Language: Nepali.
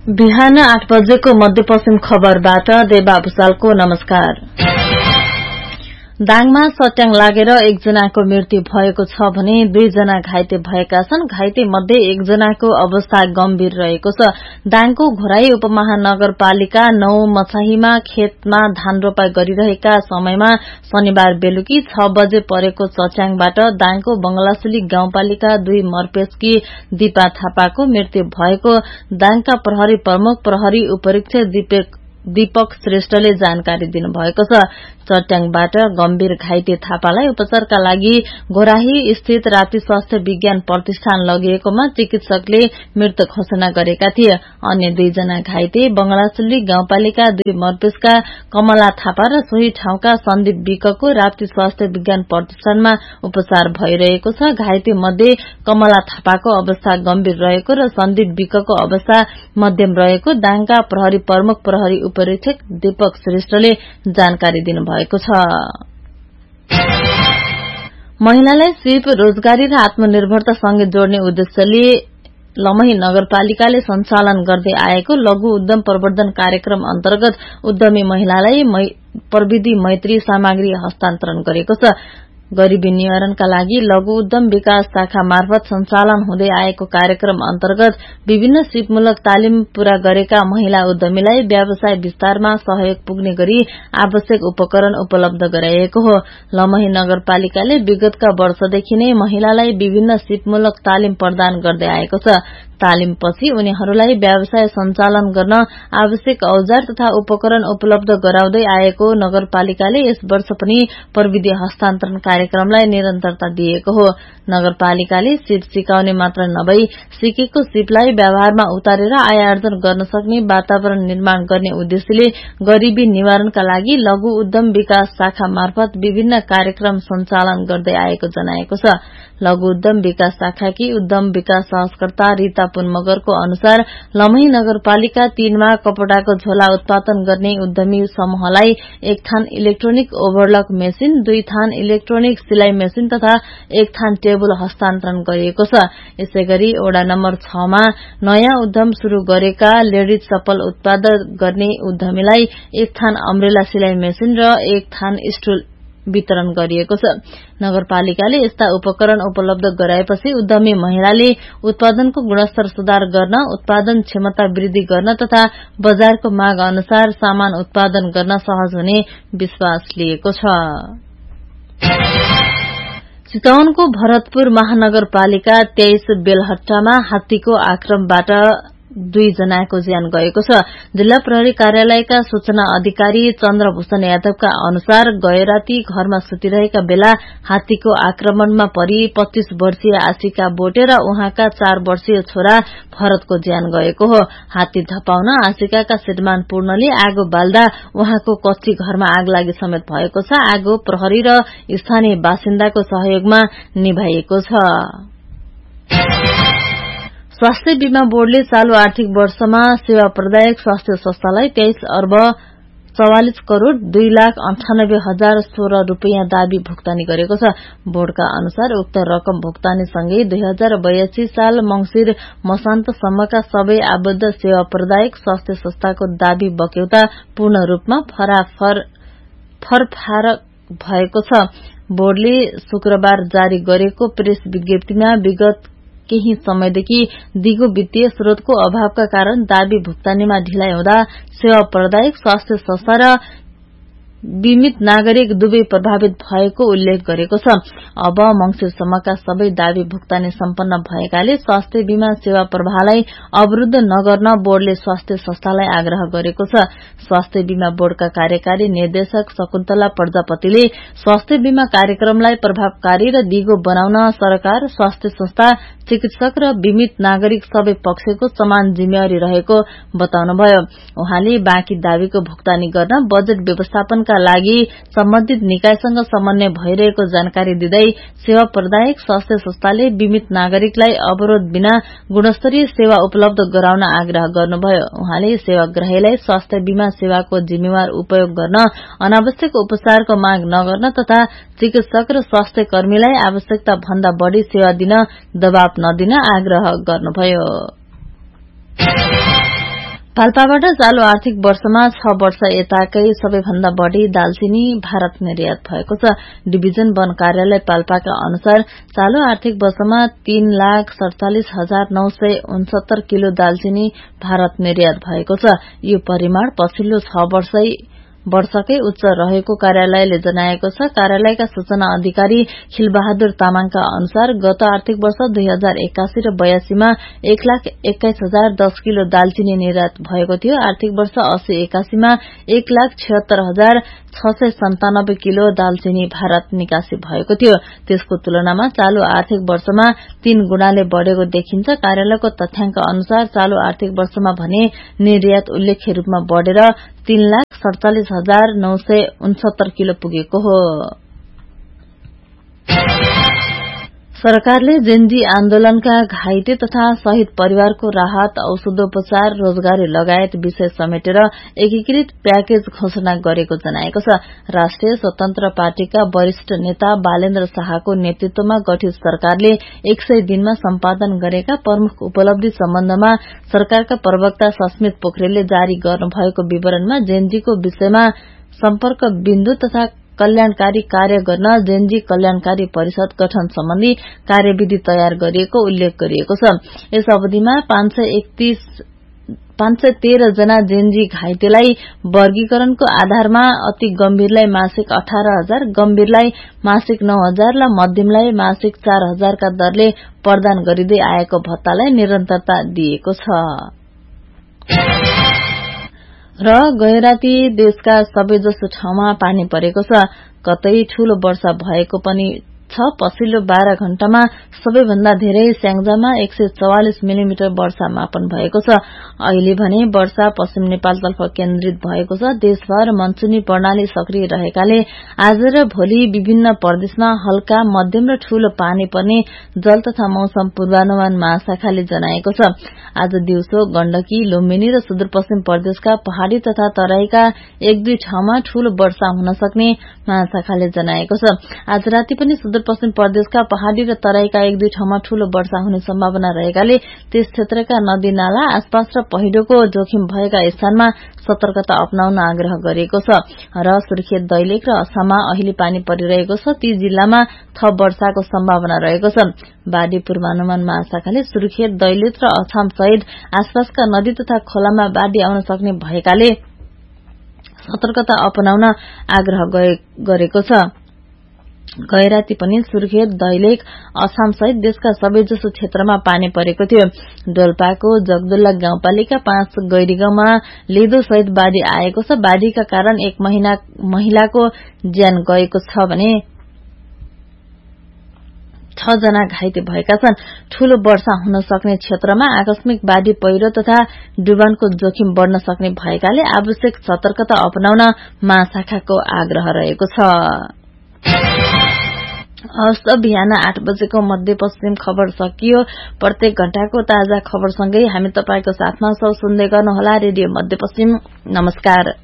बिहान 8 बजेको मध्यपश्चिम खबरबाट देवा भुसालको नमस्कार। दाङमा सट्याङ लागेर एकजनाको मृत्यु भएको छ भने 2 जना घाइते भएका छन्। घाइते मध्ये एकजनाको अवस्था गम्भीर रहेको छ। दाङको घोराई उपमहानगरपालिका 9 मछाहीमा खेतमा धान रोपाई गरिरहेका समयमा शनिबार बेलुकी 6 बजे परेको चट्याङबाट दाङको बंगलासुली गाउँपालिका 2 मर्पेसकी दीपा थापाको मृत्यु भएको दाङका प्रहरी प्रमुख प्रहरी उपरीक्षक दीपक श्रेष्ठले जानकारी दिनुभएको छ। चट्याङबाट गम्भीर घाइते थापालाई उपचारका लागि घोराही स्थित राप्ती स्वास्थ्य विज्ञान प्रतिष्ठान लगिएकोमा चिकित्सकले मृत घोषणा गरेका थिए। अन्य 2 जना घाइते बंगलासुली गाउँपालिका 2 मर्पेसका कमला थापा र सोही ठाउँका सन्दीप विकको राप्ती स्वास्थ्य विज्ञान प्रतिष्ठानमा उपचार भइरहेको छ। घाइते मध्ये कमला थापाको अवस्था गम्भीर रहेको र सन्दीप विकको अवस्था मध्यम रहेको दाङका प्रहरी प्रमुख प्रहरी उपरीक्षक दीपक श्रेष्ठले जानकारी दिनुभएको छ। महिलालाई सिप रोजगारी र आत्मनिर्भरतासँगै जोड्ने उद्देश्यले लमही नगरपालिकाले सञ्चालन गर्दै आएको लघु उद्यम प्रवर्धन कार्यक्रम अन्तर्गत उद्यमी महिलालाई प्रविधि मैत्री सामग्री हस्तान्तरण गरेको छ। गरीबी निवारणका लागि लघु उद्यम विकास शाखा मार्फत सञ्चालन हुँदै आएको कार्यक्रम अन्तर्गत विभिन्न सिपमूलक तालिम पूरा गरेका महिला उद्यमीलाई व्यवसाय विस्तारमा सहयोग पुग्ने गरी आवश्यक उपकरण उपलब्ध गराइएको हो। लमही नगरपालिकाले विगतका वर्षदेखि नै महिलालाई विभिन्न सिपमूलक तालिम प्रदान गर्दै आएको छ। तालिमपछि उनीहरूलाई व्यवसाय सञ्चालन गर्न आवश्यक औजार तथा उपकरण उपलब्ध गराउँदै आएको नगरपालिकाले यस वर्ष पनि प्रविधि हस्तान्तरण कार्यक्रमलाई निरन्तरता दिएको हो। नगरपालिकाले सिप सिकाउने मात्र नभई सिकेको सिपलाई व्यवहारमा उतारेर आय आर्जन गर्न सक्ने वातावरण निर्माण गर्ने उद्देश्यले गरीबी निवारणका लागि लघु उद्यम विकास शाखा मार्फत विभिन्न कार्यक्रम सञ्चालन गर्दै आएको जनाएको छ। लघु उद्यम विकास शाखाकी उद्यम विकास सहकर्ता रीता पुन मगरको अनुसार लमही नगरपालिका 3 मा कपडाको झोला उत्पादन गर्ने उद्यमी समूहलाई 1 थान इलेक्ट्रोनिक ओभरलक मेसिन, 2 थान इलेक्ट्रोनिक सिलाई मेसिन तथा 1 थान टेबल हस्तान्तरण गरिएको छ। यसैगरी वडा नम्बर 6 मा नयाँ उद्यम शुरू गरेका लेडीज चप्पल उत्पादन गर्ने उद्यमीलाई 1 थान अम्ब्रेला सिलाई मेसिन र 1 थान स्टूल वितरण गरिएको छ। नगरपालिकाले यस्ता उपकरण उपलब्ध गराएपछि उद्यमी महिलाले उत्पादनको गुणस्तर सुधार गर्न, उत्पादन क्षमता वृद्धि गर्न तथा बजारको माग अनुसार सामान उत्पादन गर्न सहज हुने विश्वास लिएको छ। चितवनको भरतपुर महानगरपालिका 23 बेलहट्टामा हात्तीको आक्रमणबाट 2 जनाको ज्यान गएको छ। जिल्ला प्रहरी कार्यालयका सूचना अधिकारी चन्द्रभूषण यादवका अनुसार गए राती घरमा सुतिरहेका बेला हात्तीको आक्रमणमा परि 25 वर्षीय आशिका बोटे र उहाँका 4 वर्षीय छोरा भरतको ज्यान गएको हो। हात्ती धपाउन आशिकाका श्रीमान पूर्णले आगो बाल्दा उहाँको कच्ची घरमा आगलागी समेत भएको छ। आगो प्रहरी र स्थानीय बासिन्दाको सहयोगमा निभाइएको छ। स्वास्थ्य बीमा बोर्डले चालू आर्थिक वर्षमा सेवा प्रदायक स्वास्थ्य संस्थालाई 23 अर्ब 44 करोड़ 2,98,016 रूपियाँ दाबी भुक्तानी गरेको छ। बोर्डका अनुसार उक्त रकम भुक्तानीसँगै 2082 साल मंगिर मसान्तसम्मका सबै आबद्ध सेवा प्रदायक स्वास्थ्य संस्थाको दाबी बक्यौता पूर्ण रूपमा फरफारक भएको छ। बोर्डले शुक्रबार जारी गरेको प्रेस विज्ञप्तिमा विगत केही समयदेखि दिगो वित्तीय स्रोतको अभावका कारण दाबी भुक्तानीमा ढिलाइ हुँदा सेवा प्रदायक स्वास्थ्य संस्था र बीमित नागरिक दुवै प्रभावित भएको उल्लेख गरेको छ। अब मंगिरसम्मका सबै दाबी भुक्तानी सम्पन्न भएकाले स्वास्थ्य बीमा सेवा प्रवाहलाई अवरुद्ध नगर्न बोर्डले स्वास्थ्य संस्थालाई आग्रह गरेको छ। स्वास्थ्य बीमा बोर्डका कार्यकारी निर्देशक शकुन्तला प्रजापतिले स्वास्थ्य बीमा कार्यक्रमलाई प्रभावकारी र दिगो बनाउन सरकार, स्वास्थ्य संस्था, चिकित्सक र बीमित नागरिक सबै पक्षको समान जिम्मेवारी रहेको बताउनुभयो। उहाँले बाँकी दाबीको भुक्तानी गर्न बजेट व्यवस्थापनका लागि सम्बन्धित निकायसँग समन्वय भइरहेको जानकारी दिँदै सेवा प्रदायक स्वास्थ्य संस्थाले बीमित नागरिकलाई अवरोध बिना गुणस्तरीय सेवा उपलब्ध गराउन आग्रह गर्नुभयो। उहाँले सेवाग्राहीलाई स्वास्थ्य बीमा सेवाको जिम्मेवार उपयोग गर्न, अनावश्यक उपचारको माग नगर्न तथा चिकित्सक र स्वास्थ्य कर्मीलाई आवश्यकता भन्दा बढ़ी सेवा दिन दबाव नदिन आग्रह गर्नुभयो। पाल्पाबाट चालू आर्थिक वर्षमा 6 वर्ष यताकै सबैभन्दा बढ़ी दालचिनी भारत निर्यात भएको छ। डिभिजन वन कार्यालय पाल्पाका अनुसार चालू आर्थिक वर्षमा 3,47,969 किलो दालचिनी भारत निर्यात भएको छ। यो परिमाण पछिल्लो 6 वर्षकै उच्च रहेको कार्यालयले जनाएको छ। कार्यालयका सूचना अधिकारी खिलबहादुर तामाङका अनुसार गत आर्थिक वर्ष 2081 र 82 मा 1,21,010 किलो दालचिनी निर्यात भएको थियो। आर्थिक वर्ष 80-81 मा 1,76,697 किलो दालचिनी भारत निकासी भएको थियो। त्यसको तुलनामा चालू आर्थिक वर्षमा 3 गुणाले बढ़ेको देखिन्छ। कार्यालयको तथ्याङ्क अनुसार चालू आर्थिक वर्षमा भने निर्यात उल्लेख्य रूपमा बढ़ेर 3,47,969 किलो पुगेको हो। सरकारले जेनजी आन्दोलनका घाइते तथा शहीद परिवारको राहत, औषधोपचार, रोजगारी लगायत विषय समेटेर एकीकृत प्याकेज घोषणा गरेको जनाएको छ। राष्ट्रिय स्वतन्त्र पार्टीका वरिष्ठ नेता बालेन्द्र शाहको नेतृत्वमा गठित सरकारले 100 दिनमा सम्पादन गरेका प्रमुख उपलब्धि सम्बन्धमा सरकारका प्रवक्ता सस्मित पोखरेलले जारी गर्नुभएको विवरणमा जेनजीको विषयमा सम्पर्क बिन्दु तथा कल्याणकारी कार्य गर्न जेनजी कल्याणकारी परिषद गठन सम्बन्धी कार्यविधि तयार गरिएको उल्लेख गरिएको छ। यस अवधिमा 513 जना जेनजी घाइतेलाई वर्गीकरणको आधारमा अति गम्भीरलाई मासिक 18,000, गम्भीरलाई मासिक 9,000 र मध्यमलाई मासिक 4,000 का दरले प्रदान गरिँदै आएको भत्तालाई निरन्तरता दिएको छ। र गैराती देशका सबैजसो ठाउँमा पानी परेको छ। कतै ठूलो वर्षा भएको पनि छ। पछिल्लो 12 घण्टामा सबैभन्दा धेरै स्याङ्जामा 144 मिलिमिटर वर्षा मापन भएको छ। अहिले भने वर्षा पश्चिम नेपालतर्फ केन्द्रित भएको छ। देशभर मनसुनी प्रणाली सक्रिय रहेकाले आज र भोलि विभिन्न प्रदेशमा हल्का, मध्यम र ठूलो पानी पर्ने जल तथा मौसम पूर्वानुमान महाशाखाले जनाएको छ। आज दिउँसो गण्डकी, लुम्बिनी र सुदूरपश्चिम प्रदेशका पहाड़ी तथा तराईका 1-2 ठाउँमा ठूलो वर्षा हुन सक्ने महाशाखाले जनाएको छ। आज राति पनि सुदूरपश्चिम प्रदेशका पहाड़ी र तराईका 1-2 ठाउँमा ठूलो वर्षा हुने सम्भावना रहेकाले त्यस क्षेत्रका नदी नाला आसपास र पहिरोको जोखिम भएका स्थानमा सतर्कता अपनाउन आग्रह गरिएको छ। र सुर्खेत, दैलेख र अछाममा अहिले पानी परिरहेको छ। ती जिल्लामा थप वर्षाको सम्भावना रहेको छ। बाढ़ी पूर्वानुमान महाशाखाले सुर्खेत, दैलेख र अछाम सहित आसपासका नदी तथा खोलामा बाढ़ी आउन सक्ने भएकाले सतर्कता अपनाउन आग्रह गरेको छ। गैराती पनि सुर्खेत, दैलेख, अछाम सहित देशका सबैजसो क्षेत्रमा पानी परेको थियो। डोल्पाको जगदुल्ला गाउँपालिका 5 गैरी गाउँमा लेदो सहित बाढ़ी आएको छ। बाढ़ीका कारण एक महिलाको ज्यान गएको छ भने 6 जना घाइते भएका छन्। ठूलो वर्षा हुन सक्ने क्षेत्रमा आकस्मिक बाढ़ी, पहिरो तथा डुबानको जोखिम बढ़न सक्ने भएकाले आवश्यक सतर्कता अपनाउन महाशाखाको आग्रह रहेको छ। हस्त बिहान 8 बजेको मध्यपश्चिम खबर सकियो। प्रत्येक घण्टाको ताजा खबरसँगै हामी तपाईको साथमा छौं। सुन्दै गर्नुहोला रेडियो मध्यपश्चिम। नमस्कार।